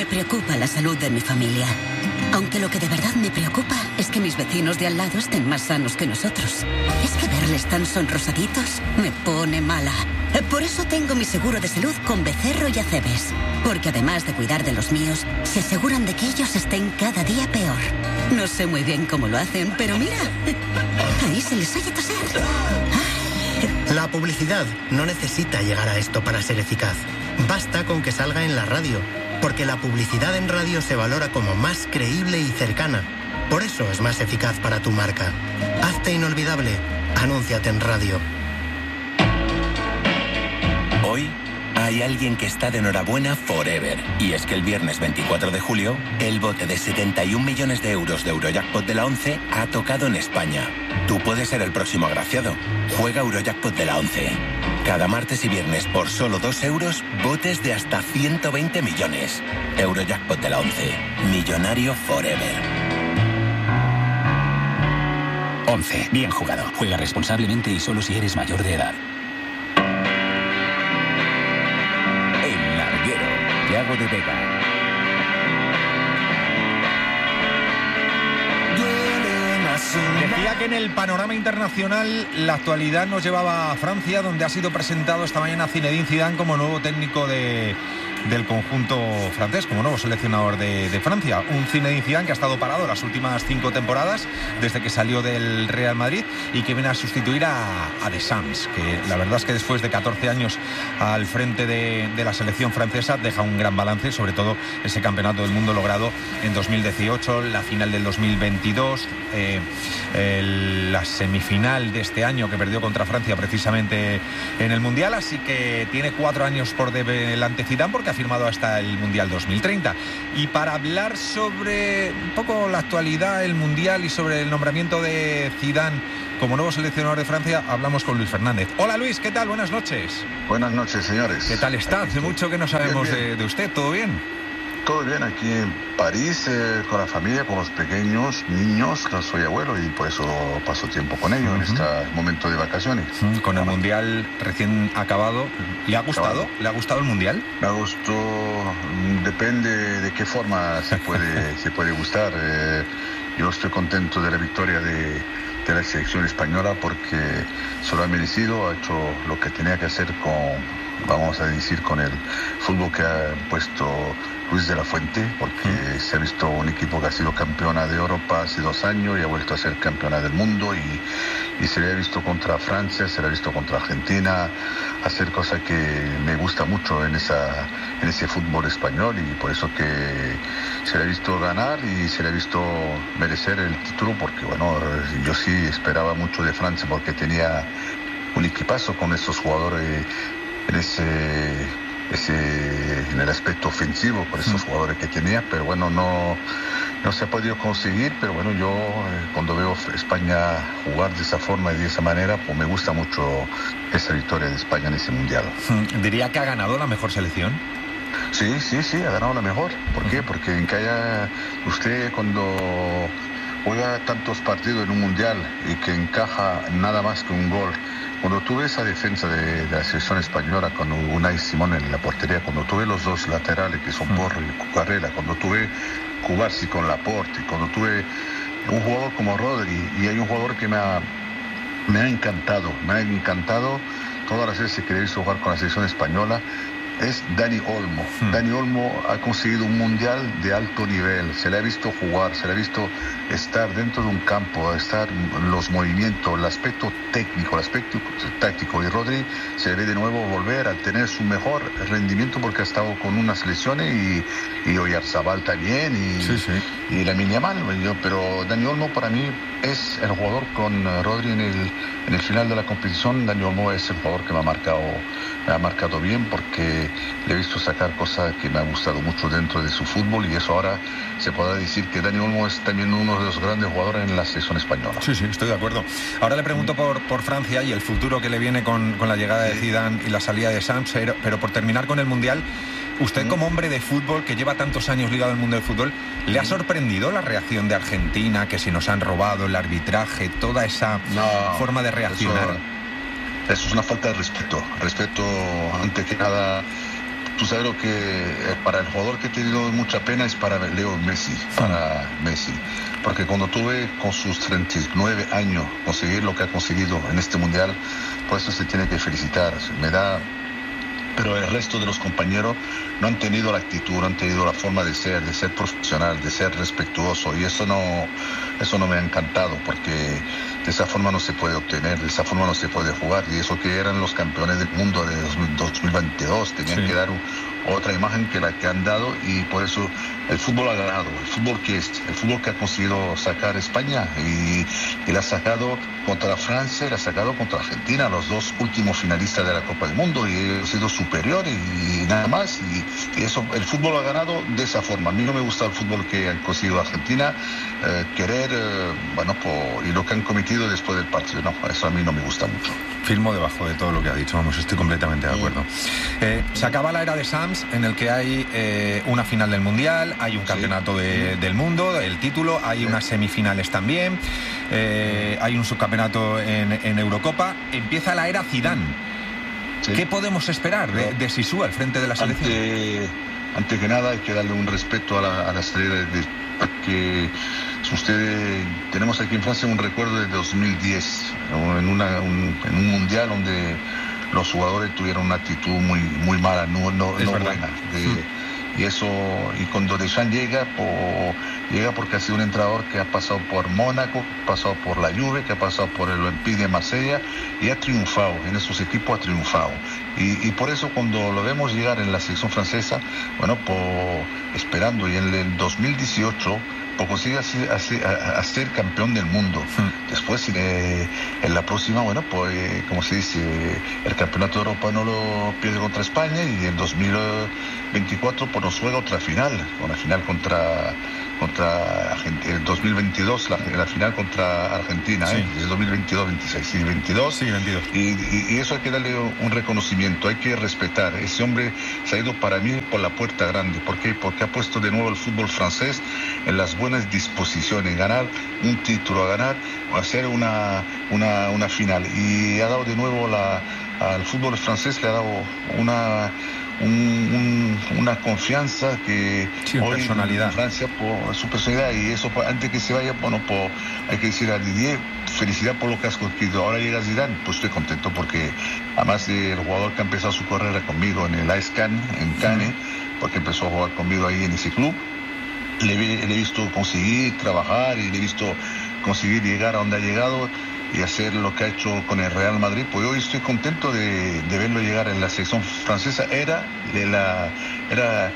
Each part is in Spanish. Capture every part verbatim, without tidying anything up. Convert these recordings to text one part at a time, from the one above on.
preocupa la salud de mi familia. Aunque lo que de verdad me preocupa es que mis vecinos de al lado estén más sanos que nosotros. Es que verles tan sonrosaditos me pone mala. Por eso tengo mi seguro de salud con Becerro y Acebes. Porque además de cuidar de los míos, se aseguran de que ellos estén cada día peor. No sé muy bien cómo lo hacen, pero mira, ahí se les oye toser. La publicidad no necesita llegar a esto para ser eficaz. Basta con que salga en la radio, porque la publicidad en radio se valora como más creíble y cercana. Por eso es más eficaz para tu marca. Hazte inolvidable. Anúnciate en radio. Hoy hay alguien que está de enhorabuena forever. Y es que el viernes veinticuatro de julio, el bote de setenta y un millones de euros de Eurojackpot de la ONCE ha tocado en España. Tú puedes ser el próximo agraciado. Juega Eurojackpot de la ONCE. Cada martes y viernes por solo dos euros, botes de hasta ciento veinte millones. Eurojackpot de la ONCE. Millonario forever. ONCE. Bien jugado. Juega responsablemente y solo si eres mayor de edad. El Larguero. Thiago de Vega. Decía que en el panorama internacional la actualidad nos llevaba a Francia, donde ha sido presentado esta mañana Zinedine Zidane como nuevo técnico de, del conjunto francés, como nuevo seleccionador de, de Francia. Un Zinedine Zidane que ha estado parado las últimas cinco temporadas desde que salió del Real Madrid y que viene a sustituir a, a Deschamps, que la verdad es que después de catorce años al frente de, de la selección francesa deja un gran balance, sobre todo ese campeonato del mundo logrado en dos mil dieciocho, la final del dos mil veintidós, eh, el, la semifinal de este año que perdió contra Francia precisamente en el Mundial, así que tiene cuatro años por delante Zidane porque ha firmado hasta el Mundial dos mil treinta. Y para hablar sobre un poco la actualidad, el Mundial y sobre el nombramiento de Zidane como nuevo seleccionador de Francia, hablamos con Luis Fernández. Hola Luis, ¿qué tal? Buenas noches. Buenas noches, señores. ¿Qué tal está? Hace mucho que no sabemos bien, bien. De, de usted, ¿todo bien? Todo bien aquí en París, eh, con la familia, con los pequeños niños. Yo soy abuelo y por eso paso tiempo con ellos uh-huh. en este momento de vacaciones. Uh-huh. Con el Mundial recién acabado, ¿le ha gustado? ¿Le ha gustado el Mundial? Me gustó, depende de qué forma se puede, se puede gustar. Eh, yo estoy contento de la victoria de, de la selección española porque se lo ha merecido, ha hecho lo que tenía que hacer con, vamos a decir, con el fútbol que ha puesto Luis de la Fuente, porque mm. se ha visto un equipo que ha sido campeona de Europa hace dos años y ha vuelto a ser campeona del mundo y, y se le ha visto contra Francia, se le ha visto contra Argentina, hacer cosas que me gusta mucho en, esa, en ese fútbol español y por eso que se le ha visto ganar y se le ha visto merecer el título porque bueno, yo sí esperaba mucho de Francia porque tenía un equipazo con esos jugadores en ese... Ese, en el aspecto ofensivo por esos jugadores que tenía, pero bueno, no, no se ha podido conseguir, pero bueno, yo eh, cuando veo España jugar de esa forma y de esa manera, pues me gusta mucho esa victoria de España en ese Mundial. ¿Diría que ha ganado la mejor selección? Sí, sí, sí, ha ganado la mejor. ¿Por qué? Porque en que haya usted cuando juega tantos partidos en un Mundial y que encaja nada más que un gol. Cuando tuve esa defensa de, de la selección española con Unai Simón en la portería, cuando tuve los dos laterales que son Porro y Cucurella, cuando tuve Cubarsí con Laporte, cuando tuve un jugador como Rodri, y hay un jugador que me ha, me ha encantado, me ha encantado todas las veces que he visto jugar con la selección española, es Dani Olmo. Hmm. Dani Olmo ha conseguido un mundial de alto nivel, se le ha visto jugar, se le ha visto estar dentro de un campo, estar en los movimientos, el aspecto técnico, el aspecto táctico. Y Rodri se ve de nuevo volver a tener su mejor rendimiento porque ha estado con unas selecciones y, y Oyarzabal también y, sí, sí. y Lamine Yamal. Pero Dani Olmo para mí es el jugador con Rodri en el, en el final de la competición. Dani Olmo es el jugador que me ha marcado, me ha marcado bien porque le he visto sacar cosas que me han gustado mucho dentro de su fútbol y eso ahora se podrá decir que Dani Olmo es también uno de los grandes jugadores en la selección española. Sí, sí, estoy de acuerdo. Ahora le pregunto por, por Francia y el futuro que le viene con, con la llegada de Zidane y la salida de Deschamps, pero, pero por terminar con el Mundial, usted como hombre de fútbol que lleva tantos años ligado al mundo del fútbol, ¿le ha sorprendido la reacción de Argentina, que si nos han robado el arbitraje, toda esa no, forma de reaccionar? Eso, eso es una falta de respeto. Respeto ante que nada tú sabes lo que eh, para el jugador que he tenido mucha pena es para Leo Messi, para Messi. Porque cuando tuve con sus treinta y nueve años conseguir lo que ha conseguido en este mundial, por eso se tiene que felicitar. Me da... Pero el resto de los compañeros no han tenido la actitud, no han tenido la forma de ser, de ser profesional, de ser respetuoso, y eso no, eso no me ha encantado, porque de esa forma no se puede obtener, de esa forma no se puede jugar, y eso que eran los campeones del mundo de dos mil veintidós, tenían sí. que dar un, otra imagen que la que han dado, y por eso el fútbol ha ganado, el fútbol que es, el fútbol que ha conseguido sacar España, y, y la ha sacado contra Francia y la ha sacado contra Argentina, los dos últimos finalistas de la Copa del Mundo, y ha sido superior y, y nada más, y, y eso, el fútbol ha ganado de esa forma. A mí no me gusta el fútbol que han conseguido Argentina, eh, querer, eh, bueno, por, y lo que han cometido después del partido, no, eso a mí no me gusta mucho. Firmo debajo de todo lo que ha dicho, vamos, estoy completamente de acuerdo. Eh, se acaba la era de Sams, en el que hay eh, una final del Mundial, hay un campeonato sí. de, del mundo, el título, hay sí. unas semifinales también, eh, hay un subcampeonato en, en Eurocopa, empieza la era Zidane. Sí. ¿Qué podemos esperar de, de Zizou al frente de la selección? Ante, ante que nada hay que darle un respeto a la, a la estrella de, de, que si ustedes tenemos aquí en Francia un recuerdo de dos mil diez, en, una, un, en un mundial donde los jugadores tuvieron una actitud muy muy mala, no, no, no buena. De, sí. Y eso, y cuando Deschamps llega, por, llega porque ha sido un entrenador que ha pasado por Mónaco, ha pasado por la Juve, que ha pasado por el Olympique de Marsella, y ha triunfado, en esos equipos ha triunfado. Y, y por eso cuando lo vemos llegar en la selección francesa, bueno, por, esperando, y en el dos mil dieciocho, pues consigue a, a, a ser campeón del mundo. Mm. Después, eh, en la próxima, bueno, pues, eh, como se dice, el campeonato de Europa no lo pierde contra España, y en dos mil veinticuatro pues nos juega otra final, una final contra contra Argentina, el dos mil veintidós la, la final contra Argentina, sí. ¿eh? Es dos mil veintidós veintiséis, sí, veintidós, sí, veintidós. Y, y, y eso hay que darle un reconocimiento, hay que respetar. Ese hombre se ha ido para mí por la puerta grande. ¿Por qué? Porque ha puesto de nuevo el fútbol francés en las buenas disposiciones, ganar un título, a ganar, o hacer una, una, una final. Y ha dado de nuevo la, al fútbol francés, le ha dado una... Un, un, una confianza que sí, hoy personalidad. En Francia por su personalidad, y eso antes que se vaya, bueno, por, hay que decir a Didier, felicidad por lo que has conseguido. Ahora llega Zidane, pues estoy contento porque además del jugador que ha empezado su carrera conmigo en el A S Cannes, en Cannes, porque empezó a jugar conmigo ahí en ese club, le, le he visto conseguir trabajar y le he visto conseguir llegar a donde ha llegado y hacer lo que ha hecho con el Real Madrid. Pues hoy estoy contento de, de verlo llegar en la selección francesa. Era, de la, era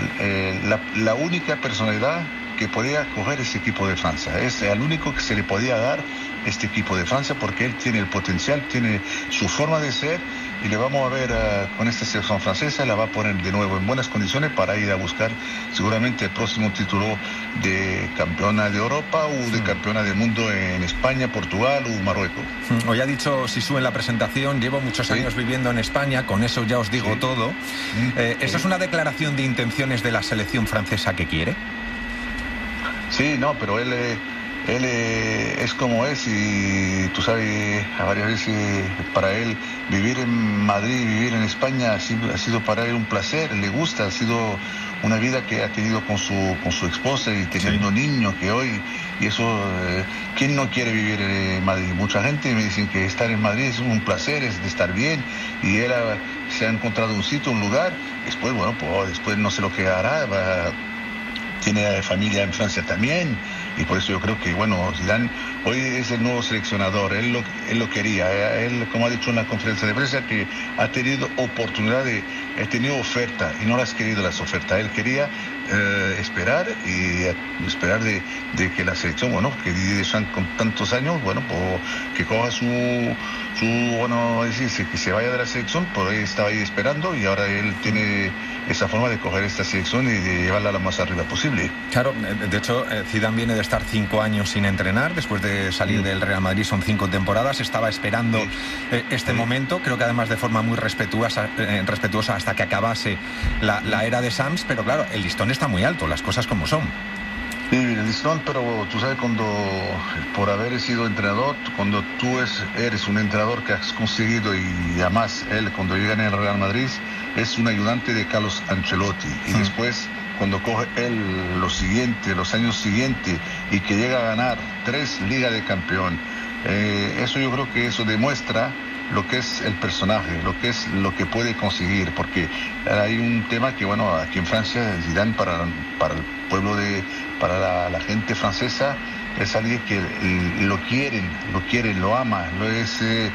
eh, la, la única personalidad que podía coger ese equipo de Francia. Es el único que se le podía dar este equipo de Francia, porque él tiene el potencial, tiene su forma de ser, y le vamos a ver uh, con esta selección francesa, la va a poner de nuevo en buenas condiciones para ir a buscar seguramente el próximo título de campeona de Europa o de campeona del mundo en España, Portugal o Marruecos. Hoy ha dicho Zizou en la presentación, llevo muchos años sí. viviendo en España, con eso ya os digo sí. todo. Eh, ¿Eso sí. es una declaración de intenciones de la selección francesa que quiere? Sí, no, pero él... Eh, Él eh, es como es, y tú sabes, a varias veces para él vivir en Madrid, vivir en España ha sido, ha sido para él un placer, le gusta, ha sido una vida que ha tenido con su con su esposa y teniendo sí. niños, que hoy, y eso, eh, ¿quién no quiere vivir en Madrid? Mucha gente me dicen que estar en Madrid es un placer, es de estar bien, y él ha, se ha encontrado un sitio, un lugar, después, bueno, pues después no sé lo que hará, va, tiene familia en Francia también. Y por eso yo creo que, bueno, Zidane hoy es el nuevo seleccionador, él lo, él lo quería, él, como ha dicho en la conferencia de prensa, que ha tenido oportunidad de, ha tenido oferta y no las ha querido las ofertas, él quería eh, esperar y esperar de, de que la selección, bueno, que Didier Deschamps con tantos años, bueno, pues, que coja su, su, bueno, decirse, que se vaya de la selección, por ahí estaba ahí esperando, y ahora él tiene esa forma de coger esta selección y de llevarla lo más arriba posible. Claro, de hecho, Zidane viene de estar cinco años sin entrenar, después de salir sí. del Real Madrid, son cinco temporadas, estaba esperando sí. este sí. momento, creo que además de forma muy respetuosa, eh, respetuosa hasta que acabase la, la era de Sams, pero claro, el listón está muy alto, las cosas como son. Sí, Liston, pero tú sabes, cuando por haber sido entrenador, cuando tú es, eres un entrenador que has conseguido, y además él cuando llega en el Real Madrid es un ayudante de Carlos Ancelotti, y sí. Después cuando coge él los siguientes, los años siguientes, y que llega a ganar tres Ligas de Campeón, eh, eso yo creo que eso demuestra lo que es el personaje, lo que es lo que puede conseguir, porque hay un tema que, bueno, aquí en Francia, Zidane para, para el pueblo de, para la, la gente francesa, es alguien que lo quieren, lo quieren, lo aman, lo es, eh,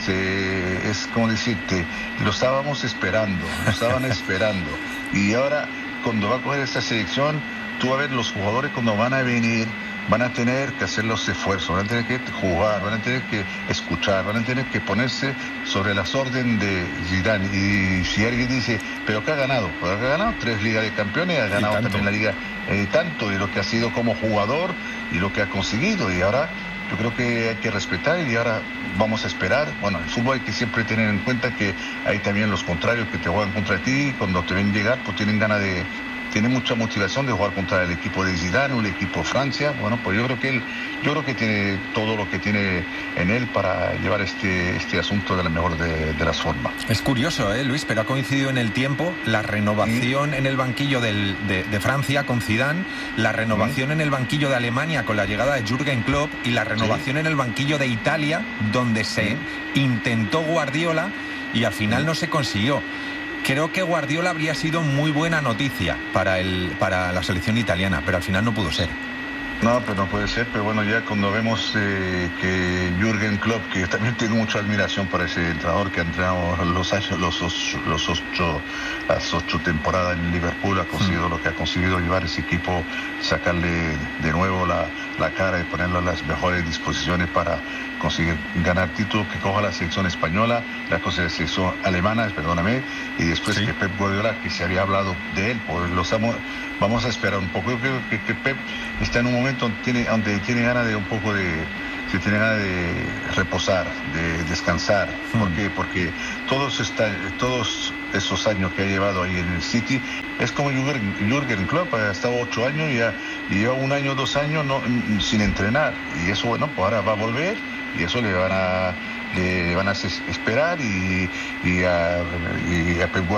se, es como decirte, lo estábamos esperando, lo estaban esperando, y ahora cuando va a coger esta selección, tú vas a ver los jugadores cuando van a venir, van a tener que hacer los esfuerzos, van a tener que jugar, van a tener que escuchar, van a tener que ponerse sobre las órdenes de Zidane. Y si alguien dice, ¿pero qué ha ganado? Pues ha ganado tres Ligas de Campeones, ha ganado también la Liga, eh, tanto de lo que ha sido como jugador y lo que ha conseguido. Y ahora yo creo que hay que respetar, y ahora vamos a esperar. Bueno, el fútbol hay que siempre tener en cuenta que hay también los contrarios que te juegan contra ti, cuando te ven llegar, pues tienen ganas de... tiene mucha motivación de jugar contra el equipo de Zidane o el equipo Francia. Bueno, pues yo creo que él, yo creo que tiene todo lo que tiene en él para llevar este, este asunto de la mejor de, de las formas. Es curioso, ¿eh, Luis? Pero ha coincidido en el tiempo la renovación ¿Sí? en el banquillo del, de, de Francia con Zidane, la renovación ¿Sí? en el banquillo de Alemania con la llegada de Jürgen Klopp, y la renovación ¿Sí? en el banquillo de Italia, donde se ¿Sí? intentó Guardiola y al final ¿Sí? no se consiguió. Creo que Guardiola habría sido muy buena noticia para el para la selección italiana, pero al final no pudo ser. No, pero no puede ser, pero bueno, ya cuando vemos eh, que Jürgen Klopp, que también tengo mucha admiración por ese entrenador que ha entrenado los años, los, los ocho, las ocho temporadas en Liverpool, ha conseguido mm. lo que ha conseguido, llevar ese equipo, sacarle de nuevo la, la cara y ponerlo en las mejores disposiciones para conseguir ganar títulos, que coja la selección española, la cosa de la selección alemana, perdóname, y después sí. que Pep Guardiola, que se había hablado de él, pues los amo, vamos a esperar un poco. Yo creo que, que Pep está en un momento donde tiene, donde tiene ganas de un poco de, se tiene ganas de reposar, de descansar. Mm. ¿Por qué? Porque todos, está, todos esos años que ha llevado ahí en el City, es como Jürgen, Jürgen Klopp, ha estado ocho años y, ya, y lleva un año, dos años no, sin entrenar, y eso, bueno, pues ahora va a volver, y eso le van a, le van a esperar, y, y a, y a Pep Guardiola